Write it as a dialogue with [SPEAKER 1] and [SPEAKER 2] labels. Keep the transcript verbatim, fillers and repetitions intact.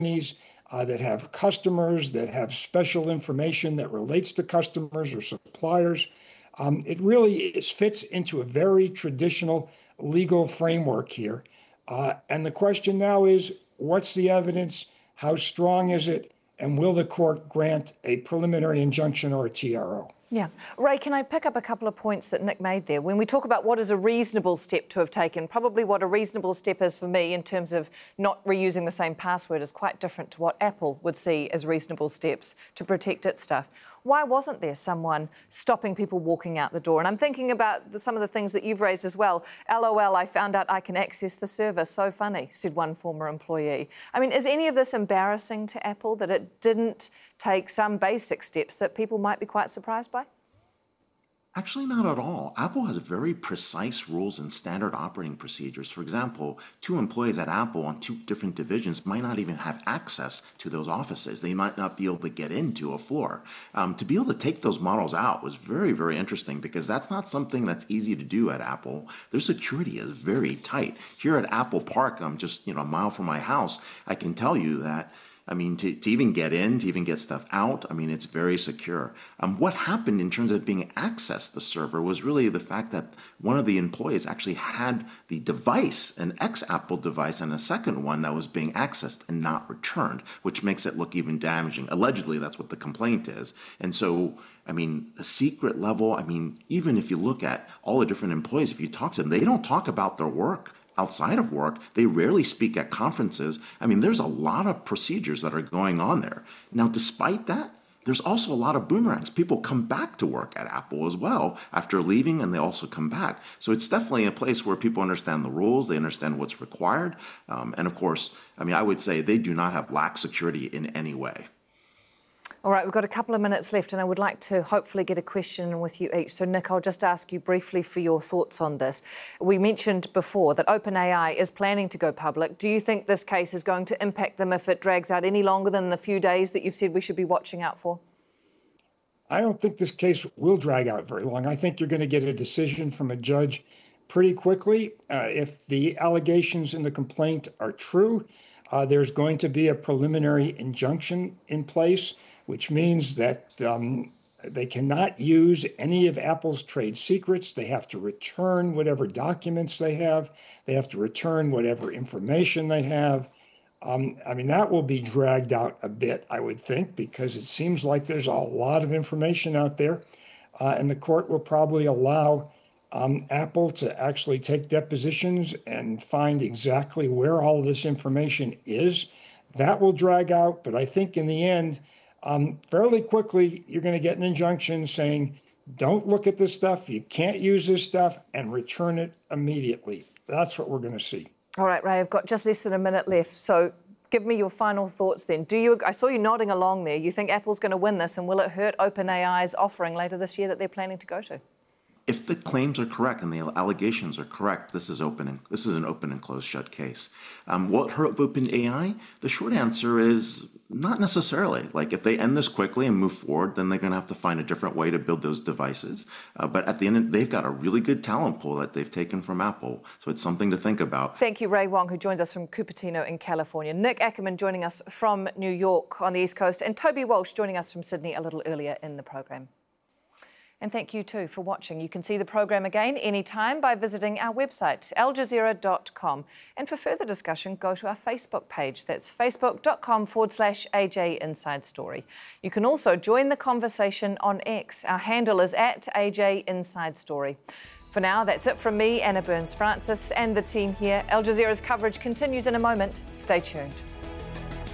[SPEAKER 1] uh, that have customers, that have special information that relates to customers or suppliers. Um, it really is, fits into a very traditional legal framework here. Uh, and the question now is, what's the evidence? How strong is it? And will the court grant a preliminary injunction or a T R O?
[SPEAKER 2] Yeah. Ray, can I pick up a couple of points that Nick made there? When we talk about what is a reasonable step to have taken, probably what a reasonable step is for me in terms of not reusing the same password is quite different to what Apple would see as reasonable steps to protect its stuff. Why wasn't there someone stopping people walking out the door? And I'm thinking about the, some of the things that you've raised as well. L O L, I found out I can access the server. So funny, said one former employee. I mean, is any of this embarrassing to Apple, that it didn't take some basic steps that people might be quite surprised by?
[SPEAKER 3] Actually, not at all. Apple has very precise rules and standard operating procedures. For example, two employees at Apple on two different divisions might not even have access to those offices. They might not be able to get into a floor. Um, to be able to take those models out was very, very interesting, because that's not something that's easy to do at Apple. Their security is very tight. Here at Apple Park, I'm just you know a mile from my house. I can tell you that I mean, to, to even get in, to even get stuff out, I mean, it's very secure. Um, what happened in terms of being accessed the server was really the fact that one of the employees actually had the device, an ex-Apple device, and a second one that was being accessed and not returned, which makes it look even damaging. Allegedly, that's what the complaint is. And so, I mean, the secret level, I mean, even if you look at all the different employees, if you talk to them, they don't talk about their work outside of work. They rarely speak at conferences. I mean, there's a lot of procedures that are going on there. Now, despite that, there's also a lot of boomerangs. People come back to work at Apple as well after leaving, and they also come back. So it's definitely a place where people understand the rules, they understand what's required. Um, and of course, I mean, I would say they do not have lax security in any way.
[SPEAKER 2] All right, we've got a couple of minutes left, and I would like to hopefully get a question with you each. So, Nick, I'll just ask you briefly for your thoughts on this. We mentioned before that OpenAI is planning to go public. Do you think this case is going to impact them if it drags out any longer than the few days that you've said we should be watching out for?
[SPEAKER 1] I don't think this case will drag out very long. I think you're going to get a decision from a judge pretty quickly. Uh, if the allegations in the complaint are true, uh, there's going to be a preliminary injunction in place, which means that um, they cannot use any of Apple's trade secrets. They have to return whatever documents they have. They have to return whatever information they have. Um, I mean, that will be dragged out a bit, I would think, because it seems like there's a lot of information out there. Uh, and the court will probably allow um, Apple to actually take depositions and find exactly where all this information is. That will drag out, but I think in the end, Um, fairly quickly, you're going to get an injunction saying, don't look at this stuff, you can't use this stuff, and return it immediately. That's what we're going to see.
[SPEAKER 2] All right, Ray, I've got just less than a minute left, so give me your final thoughts then. Do you? I saw you nodding along there. You think Apple's going to win this, and will it hurt OpenAI's offering later this year that they're planning to go to?
[SPEAKER 3] If the claims are correct and the allegations are correct, this is open and this is an open and closed shut case. Um, will it hurt OpenAI? The short answer is not necessarily. Like, if they end this quickly and move forward, then they're going to have to find a different way to build those devices. Uh, but at the end, they've got a really good talent pool that they've taken from Apple, so it's something to think about.
[SPEAKER 2] Thank you, Ray Wong, who joins us from Cupertino in California. Nick Ackerman joining us from New York on the East Coast, and Toby Walsh joining us from Sydney a little earlier in the program. And thank you too for watching. You can see the program again anytime by visiting our website, al jazeera dot com. And for further discussion, go to our Facebook page. That's facebook.com forward slash AJ Inside Story. You can also join the conversation on X. Our handle is at A J Inside Story. For now, that's it from me, Anna Burns-Francis, and the team here. Al Jazeera's coverage continues in a moment. Stay tuned.